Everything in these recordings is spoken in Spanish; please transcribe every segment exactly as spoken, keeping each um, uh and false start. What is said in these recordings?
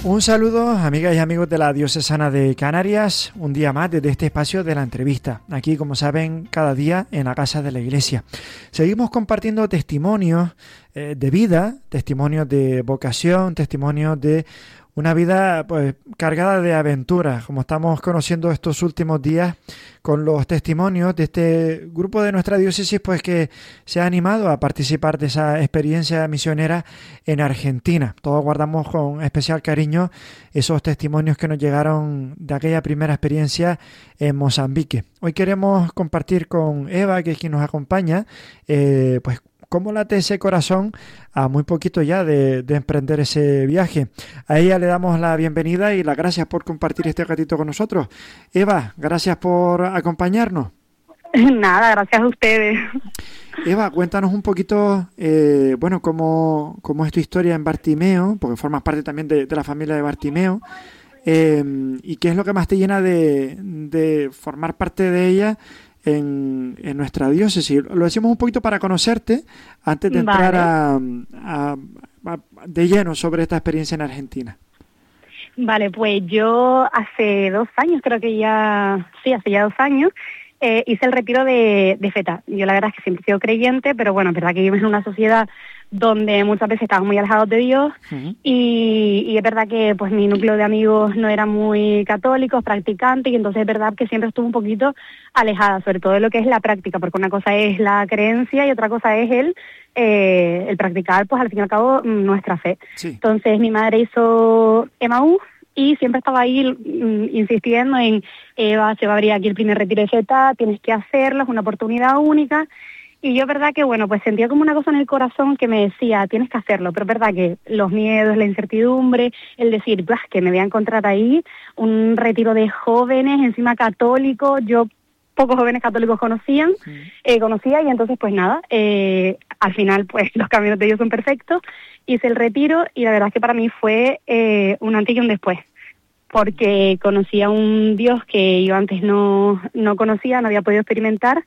Un saludo, amigas y amigos de la Diocesana de Canarias, un día más desde este espacio de la entrevista. Aquí, como saben, cada día en la Casa de la Iglesia. Seguimos compartiendo testimonios eh, de vida, testimonios de vocación, testimonios de una vida pues cargada de aventuras, como estamos conociendo estos últimos días con los testimonios de este grupo de nuestra diócesis, pues que se ha animado a participar de esa experiencia misionera en Argentina. Todos guardamos con especial cariño esos testimonios que nos llegaron de aquella primera experiencia en Mozambique. Hoy queremos compartir con Eva, que es quien nos acompaña, eh, pues cómo late ese corazón a muy poquito ya de, de emprender ese viaje. A ella le damos la bienvenida y las gracias por compartir este ratito con nosotros. Eva, gracias por acompañarnos. Nada, gracias a ustedes. Eva, cuéntanos un poquito, eh, bueno, cómo, cómo es tu historia en Bartimeo, porque formas parte también de, de la familia de Bartimeo, eh, y qué es lo que más te llena de, de formar parte de ella En, en nuestra diócesis. Lo decimos un poquito para conocerte antes de entrar vale. a, a, a, de lleno sobre esta experiencia en Argentina. Vale, pues yo hace dos años, creo que ya, sí, hace ya dos años, eh, hice el retiro de, de Feta. Yo la verdad es que siempre he sido creyente, pero bueno, es verdad que vivimos en una sociedad donde muchas veces estamos muy alejados de Dios, uh-huh. y, y es verdad que pues mi núcleo de amigos no eran muy católicos, practicantes, y entonces es verdad que siempre estuve un poquito alejada, sobre todo de lo que es la práctica, porque una cosa es la creencia y otra cosa es el, eh, el practicar, pues al fin y al cabo, nuestra fe. Sí. Entonces mi madre hizo Emaús, y siempre estaba ahí mm, insistiendo en, Eva, se va a abrir aquí el primer retiro de Feta, tienes que hacerlo, es una oportunidad única. Y yo, verdad que, bueno, pues sentía como una cosa en el corazón que me decía, tienes que hacerlo, pero verdad que los miedos, la incertidumbre, el decir, pues, que me voy a encontrar ahí, un retiro de jóvenes, encima católicos, yo pocos jóvenes católicos conocían, sí. eh, conocía, y entonces, pues nada, eh, al final, pues, los caminos de Dios son perfectos, hice el retiro, y la verdad es que para mí fue eh, un antes y un después, porque conocí a un Dios que yo antes no, no conocía, no había podido experimentar,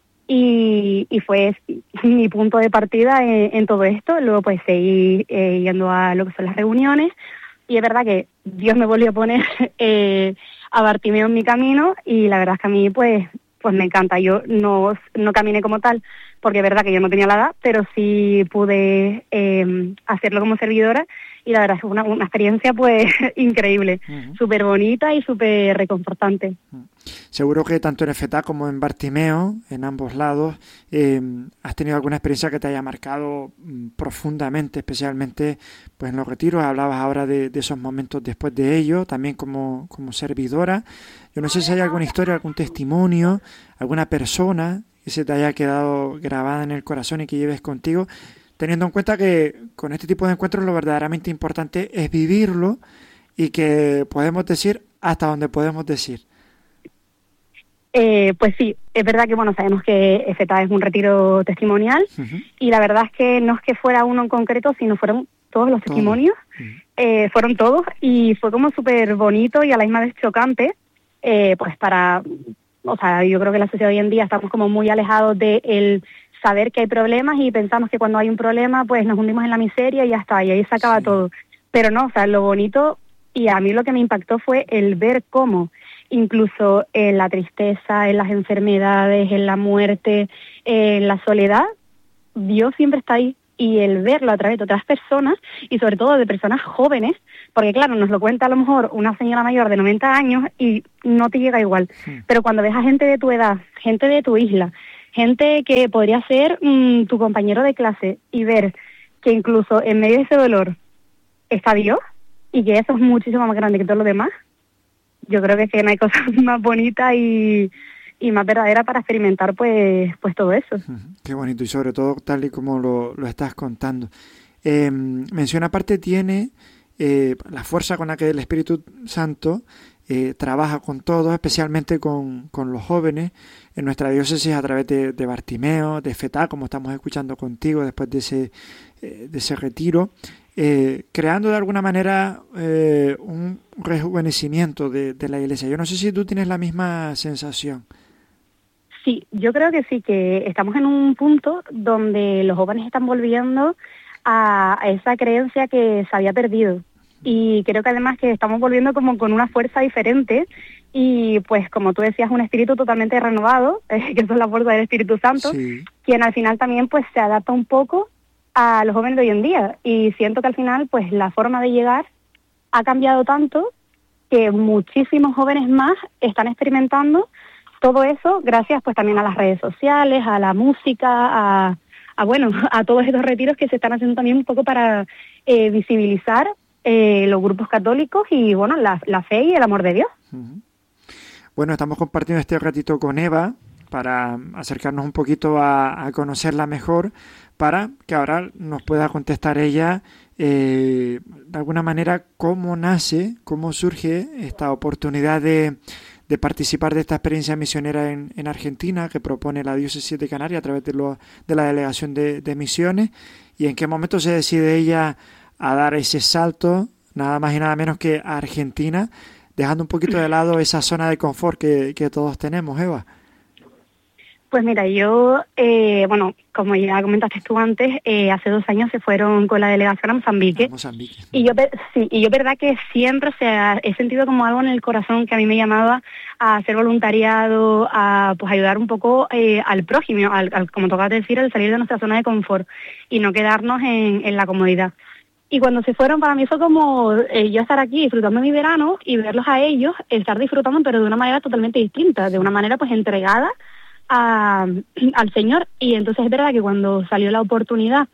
Y, y fue mi punto de partida en, en todo esto. Luego pues seguí eh, yendo a lo que son las reuniones, y es verdad que Dios me volvió a poner eh, a Bartimeo en mi camino, y la verdad es que a mí pues pues me encanta. Yo no, no caminé como tal, porque es verdad que yo no tenía la edad, pero sí pude eh, hacerlo como servidora, y la verdad es una, una experiencia pues increíble, uh-huh. súper bonita y súper reconfortante. Uh-huh. Seguro que tanto en Feta como en Bartimeo, en ambos lados, eh, has tenido alguna experiencia que te haya marcado mm, profundamente, especialmente pues en los retiros. Hablabas ahora de, de esos momentos después de ello, también como, como servidora. Yo no sé si hay alguna historia, algún testimonio, alguna persona que se te haya quedado grabada en el corazón y que lleves contigo, teniendo en cuenta que con este tipo de encuentros lo verdaderamente importante es vivirlo, y que podemos decir hasta donde podemos decir. Eh, pues sí, es verdad que bueno, sabemos que Feta es un retiro testimonial, uh-huh. y la verdad es que no es que fuera uno en concreto, sino fueron todos los testimonios, uh-huh. eh, fueron todos, y fue como súper bonito y a la misma vez chocante, eh, pues para, o sea, yo creo que la sociedad hoy en día estamos como muy alejados de el saber que hay problemas, y pensamos que cuando hay un problema pues nos hundimos en la miseria y ya está, y ahí se acaba sí. todo, pero no, o sea, lo bonito, y a mí lo que me impactó fue el ver cómo incluso en la tristeza, en las enfermedades, en la muerte, en la soledad, Dios siempre está ahí, y el verlo a través de otras personas, y sobre todo de personas jóvenes, porque claro, nos lo cuenta a lo mejor una señora mayor de noventa años y no te llega igual, sí. pero cuando ves a gente de tu edad, gente de tu isla, gente que podría ser mmm, tu compañero de clase, y ver que incluso en medio de ese dolor está Dios, y que eso es muchísimo más grande que todo lo demás, yo creo que, que no hay cosa más bonita y, y más verdadera para experimentar pues pues todo eso. Qué bonito, y sobre todo tal y como lo, lo estás contando. Eh, menciona aparte tiene eh, la fuerza con la que el Espíritu Santo eh, trabaja con todos, especialmente con, con los jóvenes en nuestra diócesis a través de, de Bartimeo, de Feta, como estamos escuchando contigo después de ese, eh, de ese retiro. Eh, creando de alguna manera eh, un rejuvenecimiento de, de la Iglesia. Yo no sé si tú tienes la misma sensación. Sí, yo creo que sí, que estamos en un punto donde los jóvenes están volviendo a, a esa creencia que se había perdido. y creo que además que estamos volviendo como con una fuerza diferente y pues como tú decías, un espíritu totalmente renovado, eh, que eso es la fuerza del Espíritu Santo, sí. Quien al final también pues se adapta un poco a los jóvenes de hoy en día, y siento que al final pues la forma de llegar ha cambiado tanto que muchísimos jóvenes más están experimentando todo eso gracias pues también a las redes sociales, a la música, a, a bueno, a todos estos retiros que se están haciendo también un poco para eh, visibilizar eh, los grupos católicos y bueno, la, la fe y el amor de Dios. Uh-huh. Bueno, estamos compartiendo este ratito con Eva para acercarnos un poquito a, a conocerla mejor, para que ahora nos pueda contestar ella eh, de alguna manera cómo nace, cómo surge esta oportunidad de, de participar de esta experiencia misionera en, en Argentina que propone la Diócesis de Canarias a través de, lo, de la Delegación de, de Misiones, y en qué momento se decide ella a dar ese salto, nada más y nada menos que a Argentina, dejando un poquito de lado esa zona de confort que, que todos tenemos, Eva. Pues mira, yo, eh, bueno, como ya comentaste tú antes, eh, hace dos años se fueron con la delegación a Mozambique. A Mozambique. Y yo, sí, y yo verdad que siempre, o sea, he sentido como algo en el corazón que a mí me llamaba a hacer voluntariado, a pues ayudar un poco eh, al prójimo, al, al, como tocaba decir, al salir de nuestra zona de confort y no quedarnos en, en la comodidad. Y cuando se fueron, para mí fue como eh, yo estar aquí disfrutando mi verano y verlos a ellos, estar disfrutando, pero de una manera totalmente distinta, de una manera pues entregada a, al Señor. Y entonces es verdad que cuando salió la oportunidad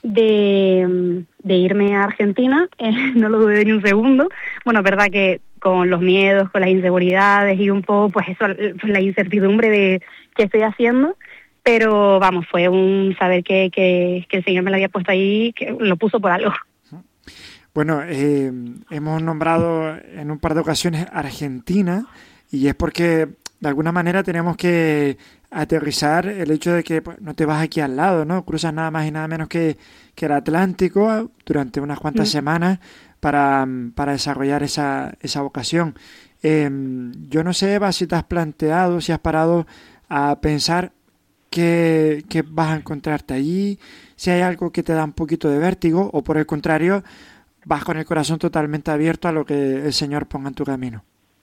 de, de irme a Argentina, eh, no lo dudé ni un segundo. Bueno, es verdad que con los miedos, con las inseguridades y un poco pues eso, la incertidumbre de qué estoy haciendo, pero vamos, fue un saber que, que, que el Señor me lo había puesto ahí, que lo puso por algo. Bueno, eh, hemos nombrado en un par de ocasiones Argentina, y es porque de alguna manera tenemos que aterrizar el hecho de que pues, no te vas aquí al lado, ¿no? Cruzas nada más y nada menos que, que el Atlántico durante unas cuantas mm. semanas para, para desarrollar esa, esa vocación. Eh, yo no sé, Eva, si te has planteado, si has parado a pensar qué, qué vas a encontrarte allí, si hay algo que te da un poquito de vértigo, o por el contrario, vas con el corazón totalmente abierto a lo que el Señor ponga en tu camino.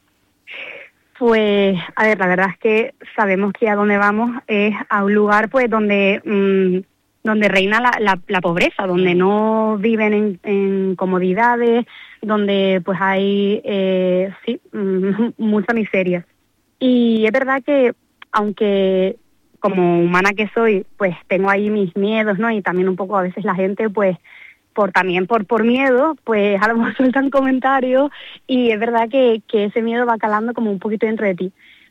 Pues, a ver, la verdad es que sabemos que a dónde vamos es a un lugar pues donde mmm, donde reina la, la, la pobreza, donde no viven en, en comodidades, donde pues hay eh, sí mmm, mucha miseria. Y es verdad que aunque como humana que soy, pues tengo ahí mis miedos, ¿no? Y también un poco a veces la gente pues por también por por miedo, pues a lo mejor sueltan comentarios y es verdad que, que ese miedo va calando como un poquito dentro de ti.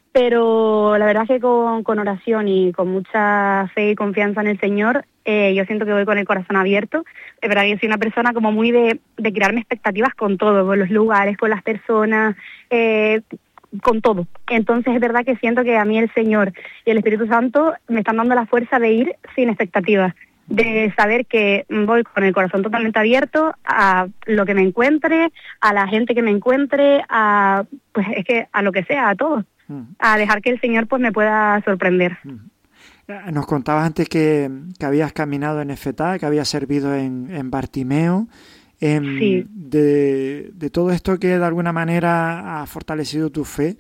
Pero la verdad es que con, con oración y con mucha fe y confianza en el Señor, eh, yo siento que voy con el corazón abierto. Es verdad que yo soy una persona como muy de, de crearme expectativas con todo, con los lugares, con las personas, eh, con todo. Entonces es verdad que siento que a mí el Señor y el Espíritu Santo me están dando la fuerza de ir sin expectativas, de saber que voy con el corazón totalmente abierto a lo que me encuentre, a la gente que me encuentre, a pues es que a lo que sea, a todo, uh-huh. a dejar que el Señor pues me pueda sorprender. Uh-huh. Nos contabas antes que, que habías caminado en Efetá, que habías servido en, en Bartimeo. Eh, sí. de, de todo esto que de alguna manera ha fortalecido tu fe,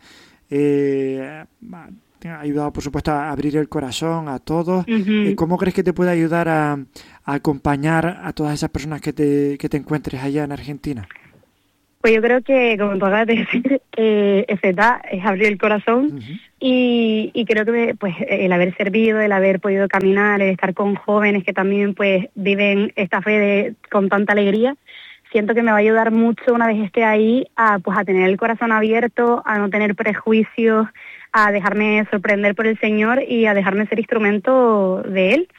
eh, te ha ayudado, por supuesto, a abrir el corazón a todos. Uh-huh. ¿Cómo crees que te puede ayudar a, a acompañar a todas esas personas que te, que te encuentres allá en Argentina? Pues yo creo que, como tú acabas de decir, eh, Efetá es abrir el corazón. Uh-huh. y, y creo que pues el haber servido, el haber podido caminar, el estar con jóvenes que también pues viven esta fe de, con tanta alegría, siento que me va a ayudar mucho una vez esté ahí a pues a tener el corazón abierto, a no tener prejuicios, a dejarme sorprender por el Señor y a dejarme ser instrumento de Él.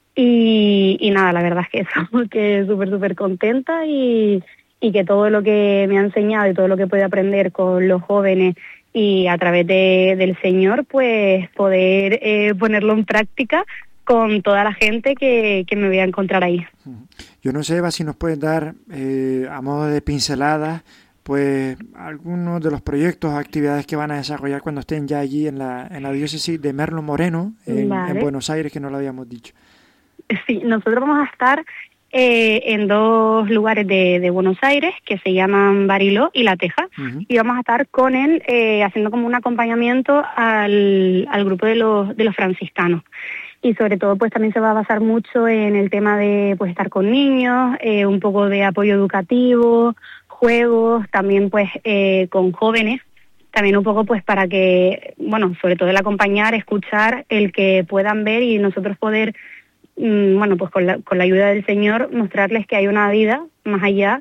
Y, y nada, la verdad es que eso, que súper, súper contenta y, y que todo lo que me ha enseñado y todo lo que puedo aprender con los jóvenes y a través de, del Señor, pues poder eh, ponerlo en práctica con toda la gente que, que me voy a encontrar ahí. Yo no sé, Eva, si nos puedes dar, eh, a modo de pinceladas, pues algunos de los proyectos o actividades que van a desarrollar cuando estén ya allí en la, en la diócesis de Merlo Moreno, en, vale. en Buenos Aires, que no lo habíamos dicho. Sí, nosotros vamos a estar eh, en dos lugares de, de Buenos Aires que se llaman Bariló y La Teja. Uh-huh. Y vamos a estar con él eh, haciendo como un acompañamiento al, al grupo de los, de los franciscanos. Y sobre todo pues también se va a basar mucho en el tema de pues estar con niños, eh, un poco de apoyo educativo, juegos, también pues eh, con jóvenes, también un poco pues para que, bueno, sobre todo el acompañar, escuchar, el que puedan ver y nosotros poder, mmm, bueno, pues con la, con la ayuda del Señor, mostrarles que hay una vida más allá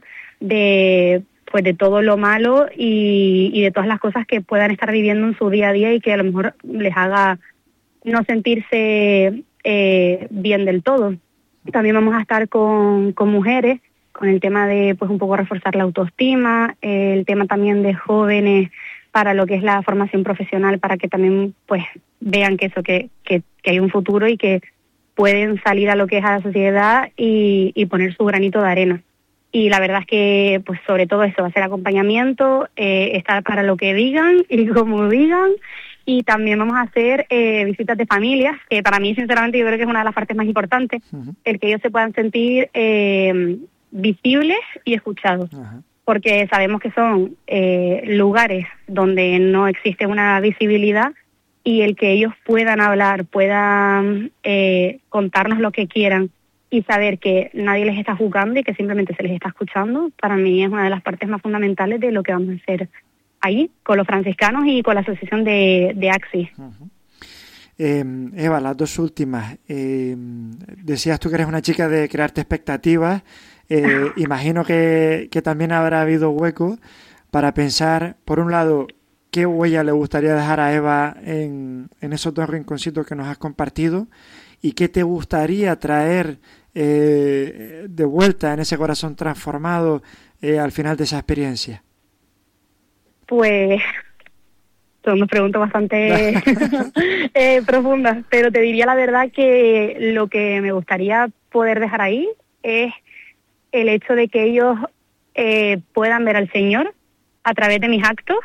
de pues de todo lo malo y, y de todas las cosas que puedan estar viviendo en su día a día y que a lo mejor les haga no sentirse eh, bien del todo. También vamos a estar con, con mujeres, con el tema de pues un poco reforzar la autoestima, eh, el tema también de jóvenes para lo que es la formación profesional, para que también pues vean que eso, que, que, que hay un futuro y que pueden salir a lo que es a la sociedad y, y poner su granito de arena. Y la verdad es que pues sobre todo eso va a ser acompañamiento, eh, estar para lo que digan y como digan. Y también vamos a hacer eh, visitas de familias, que para mí, sinceramente, yo creo que es una de las partes más importantes, uh-huh. el que ellos se puedan sentir eh, visibles y escuchados. Uh-huh. Porque sabemos que son eh, lugares donde no existe una visibilidad y el que ellos puedan hablar, puedan eh, contarnos lo que quieran y saber que nadie les está juzgando y que simplemente se les está escuchando, para mí es una de las partes más fundamentales de lo que vamos a hacer ahí, con los franciscanos y con la asociación de, de AXI. Uh-huh. Eh, Eva, las dos últimas. Eh, decías tú que eres una chica de crearte expectativas. Eh, imagino que, que también habrá habido hueco para pensar, por un lado, qué huella le gustaría dejar a Eva en, en esos dos rinconcitos que nos has compartido y qué te gustaría traer eh, de vuelta en ese corazón transformado eh, al final de esa experiencia. Pues son unas preguntas bastante eh, profundas, pero te diría la verdad que lo que me gustaría poder dejar ahí es el hecho de que ellos eh, puedan ver al Señor a través de mis actos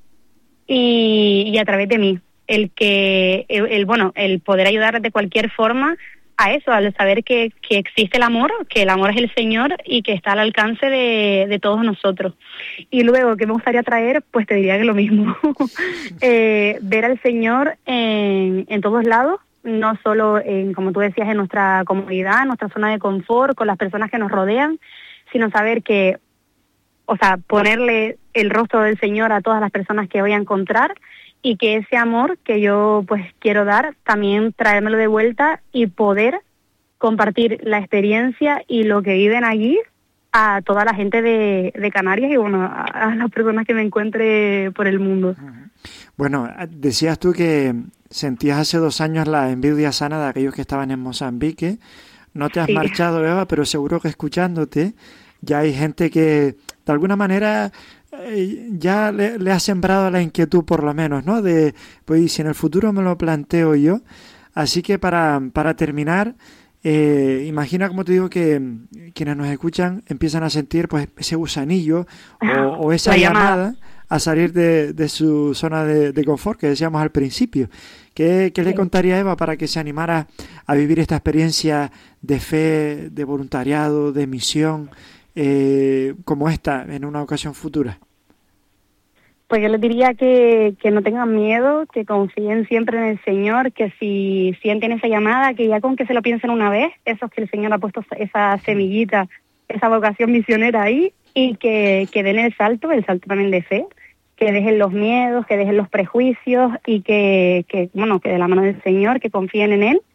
y, y a través de mí. El que, el, el bueno, el poder ayudar de cualquier forma a eso, al saber que, que existe el amor, que el amor es el Señor y que está al alcance de, de todos nosotros. Y luego, ¿qué me gustaría traer? Pues te diría que lo mismo. eh, ver al Señor en, en todos lados, no solo, en, como tú decías, en nuestra comunidad, en nuestra zona de confort, con las personas que nos rodean, sino saber que, o sea, ponerle el rostro del Señor a todas las personas que voy a encontrar y que ese amor que yo pues quiero dar, también traérmelo de vuelta y poder compartir la experiencia y lo que viven allí a toda la gente de, de Canarias y bueno, a, a las personas que me encuentre por el mundo. Bueno, decías tú que sentías hace dos años la envidia sana de aquellos que estaban en Mozambique. No te has sí. marchado, Eva, pero seguro que escuchándote ya hay gente que de alguna manera eh, ya le, le ha sembrado la inquietud por lo menos, ¿no? De, pues si en el futuro me lo planteo yo. Así que para, para terminar, eh, imagina, como te digo, que quienes nos escuchan empiezan a sentir pues ese gusanillo o, o esa llamada a salir de, de su zona de, de confort que decíamos al principio. ¿Qué, qué le contaría a Eva para que se animara a vivir esta experiencia de fe, de voluntariado, de misión, eh, como esta en una ocasión futura? Pues yo les diría que, que no tengan miedo, que confíen siempre en el Señor, que si sienten esa llamada, que ya con que se lo piensen una vez, eso es que el Señor ha puesto esa semillita, esa vocación misionera ahí, y que, que den el salto, el salto también de fe, que dejen los miedos, que dejen los prejuicios y que, que bueno, que de la mano del Señor, que confíen en Él.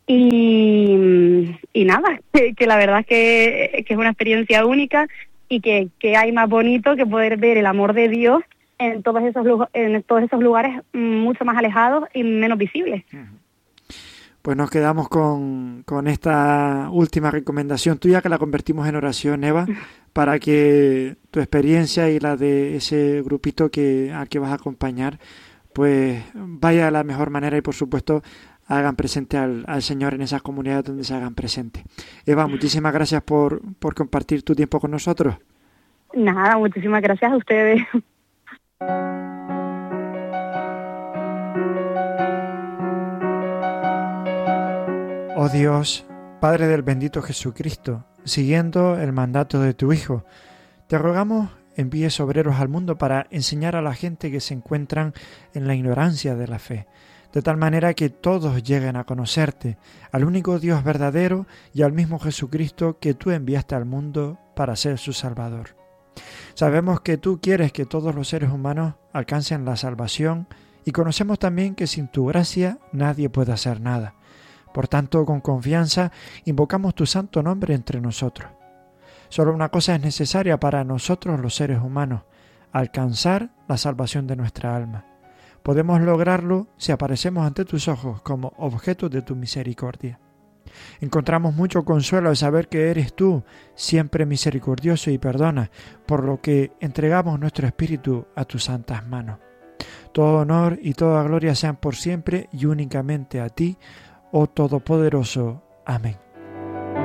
Y, y nada, que, que la verdad es que, que es una experiencia única y que, que hay más bonito que poder ver el amor de Dios en todos esos en todos esos lugares mucho más alejados y menos visibles. Pues nos quedamos con, con esta última recomendación tuya, que la convertimos en oración, Eva, para que tu experiencia y la de ese grupito que al que vas a acompañar pues vaya de la mejor manera y por supuesto hagan presente al, al Señor en esas comunidades donde se hagan presente. Eva, muchísimas gracias por, por compartir tu tiempo con nosotros. Nada, muchísimas gracias a ustedes. Oh Dios, Padre del bendito Jesucristo, siguiendo el mandato de tu Hijo. Te rogamos envíes obreros al mundo para enseñar a la gente que se encuentran en la ignorancia de la fe, de tal manera que todos lleguen a conocerte, al único Dios verdadero y al mismo Jesucristo que tú enviaste al mundo para ser su Salvador. Sabemos que tú quieres que todos los seres humanos alcancen la salvación y conocemos también que sin tu gracia nadie puede hacer nada. Por tanto, con confianza, invocamos tu santo nombre entre nosotros. Solo una cosa es necesaria para nosotros los seres humanos: alcanzar la salvación de nuestra alma. Podemos lograrlo si aparecemos ante tus ojos como objetos de tu misericordia. Encontramos mucho consuelo al saber que eres tú, siempre misericordioso y perdona, por lo que entregamos nuestro espíritu a tus santas manos. Todo honor y toda gloria sean por siempre y únicamente a ti, oh Todopoderoso. Amén.